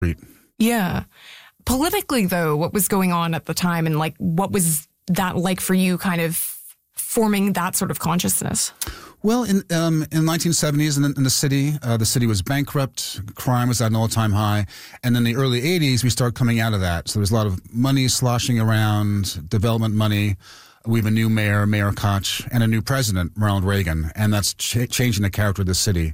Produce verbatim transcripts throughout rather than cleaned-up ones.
street. Yeah. Politically, though, what was going on at the time, and like what was that like for you, kind of forming that sort of consciousness? Well, in um, in the nineteen seventies in the, in the city, uh, the city was bankrupt, crime was at an all-time high, and in the early eighties, we started coming out of that. So there was a lot of money sloshing around, development money. We have a new mayor, Mayor Koch, and a new president, Ronald Reagan, and that's ch- changing the character of the city.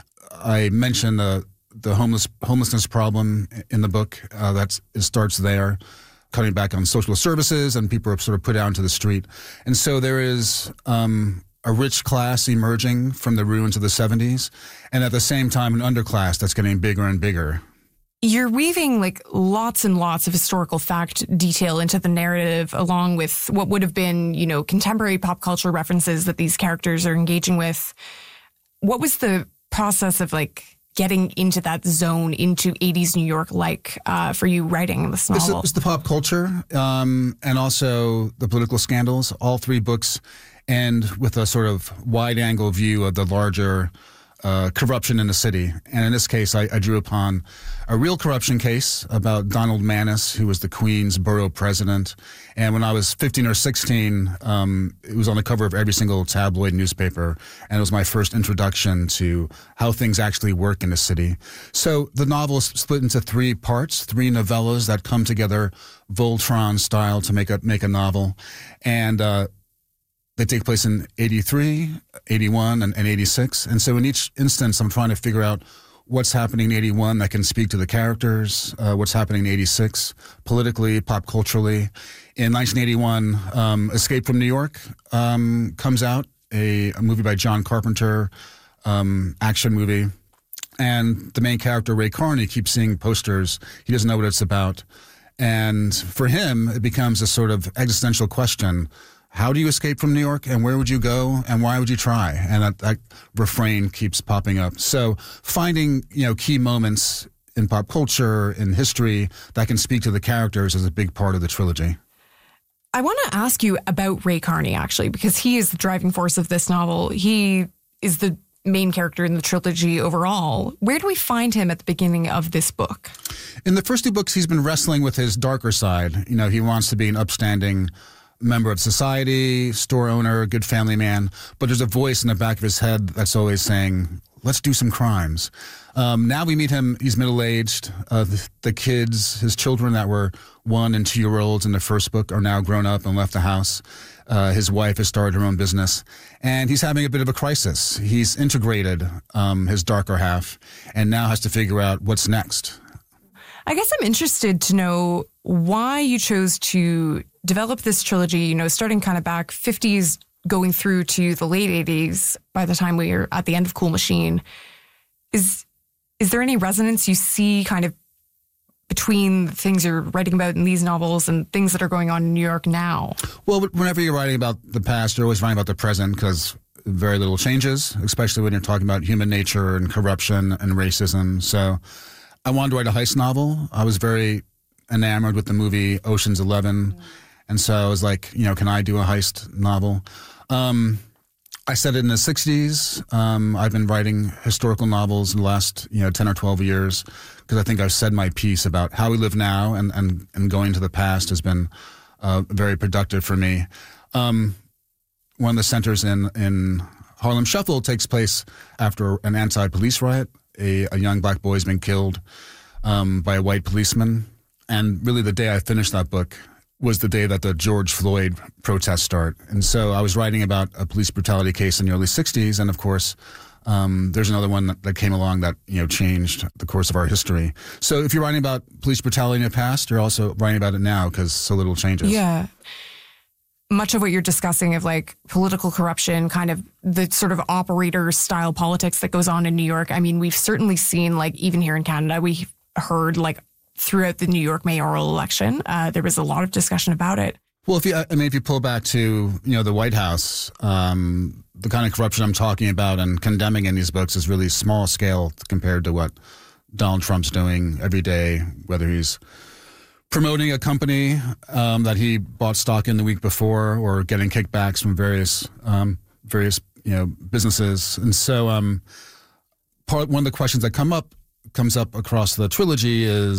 I mentioned the the homeless homelessness problem in the book. Uh, that's it starts there, cutting back on social services, and people are sort of put out into the street, and so there is. Um, a rich class emerging from the ruins of the seventies, and at the same time, an underclass that's getting bigger and bigger. You're weaving like lots and lots of historical fact detail into the narrative, along with what would have been, you know, contemporary pop culture references that these characters are engaging with. What was the process of like getting into that zone, into eighties New York like uh, for you writing this novel? It's, it's the pop culture um, and also the political scandals. All three books end with a sort of wide-angle view of the larger uh, corruption in the city. And in this case, I, I drew upon a real corruption case about Donald Maness, who was the Queens borough president. And when I was fifteen or sixteen, um, it was on the cover of every single tabloid newspaper. And it was my first introduction to how things actually work in the city. So the novel is split into three parts, three novellas that come together Voltron style to make a, make a novel. And uh, they take place in eighty-three, eighty-one, and, and eighty-six. And so in each instance, I'm trying to figure out what's happening in eighty-one that can speak to the characters, uh, what's happening in eighty-six, politically, pop culturally. In nineteen eighty-one, um, Escape from New York um, comes out, a, a movie by John Carpenter, um, action movie. And the main character, Ray Carney, keeps seeing posters. He doesn't know what it's about. And for him, it becomes a sort of existential question. How do you escape from New York, and where would you go, and why would you try? And that, that refrain keeps popping up. So finding, you know, key moments in pop culture, in history, that can speak to the characters is a big part of the trilogy. I want to ask you about Ray Carney, actually, because he is the driving force of this novel. He is the main character in the trilogy overall. Where do we find him at the beginning of this book? In the first two books, he's been wrestling with his darker side. You know, he wants to be an upstanding member of society, store owner, good family man, but there's a voice in the back of his head that's always saying, let's do some crimes. Um, now we meet him, he's middle-aged. Uh, the, the kids, his children that were one and two-year-olds in the first book are now grown up and left the house. Uh, his wife has started her own business, and he's having a bit of a crisis. He's integrated um, his darker half and now has to figure out what's next. I guess I'm interested to know why you chose to develop this trilogy, you know, starting kind of back fifties, going through to the late eighties by the time we are at the end of Cool Machine. Is is there any resonance you see kind of between the things you're writing about in these novels and things that are going on in New York now? Well, whenever you're writing about the past, you're always writing about the present because very little changes, especially when you're talking about human nature and corruption and racism. So I wanted to write a heist novel. I was very enamored with the movie Ocean's Eleven. Mm. And so I was like, you know, can I do a heist novel? Um, I said it in the sixties. Um, I've been writing historical novels in the last, you know, ten or twelve years because I think I've said my piece about how we live now, and, and, and going to the past has been uh, very productive for me. Um, one of the centers in, in Harlem Shuffle takes place after an anti-police riot. A, a young black boy has been killed um, by a white policeman. And really the day I finished that book was the day that the George Floyd protests start. And so I was writing about a police brutality case in the early sixties. And of course, um, there's another one that, that came along that, you know, changed the course of our history. So if you're writing about police brutality in the past, you're also writing about it now because so little changes. Yeah. Much of what you're discussing of like political corruption, kind of the sort of operator style politics that goes on in New York. I mean, we've certainly seen, like, even here in Canada, we heard like throughout the New York mayoral election, uh, there was a lot of discussion about it. Well, if you, I mean, if you pull back to, you know, the White House, um, the kind of corruption I'm talking about and condemning in these books is really small scale compared to what Donald Trump's doing every day, whether he's promoting a company um, that he bought stock in the week before or getting kickbacks from various, um, various, you know, businesses. And so um, part, one of the questions that come up comes up across the trilogy is